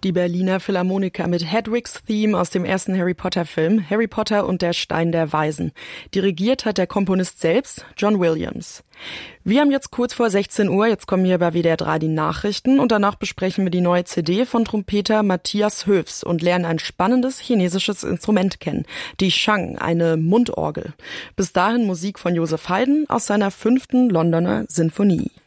Die Berliner Philharmoniker mit Hedwig's Theme aus dem ersten Harry Potter Film, Harry Potter und der Stein der Weisen. Dirigiert hat der Komponist selbst, John Williams. Wir haben jetzt kurz vor 16 Uhr, jetzt kommen hier bei WDR 3 die Nachrichten und danach besprechen wir die neue CD von Trompeter Matthias Höfs und lernen ein spannendes chinesisches Instrument kennen, die Shang, eine Mundorgel. Bis dahin Musik von Joseph Haydn aus seiner 5. Londoner Sinfonie.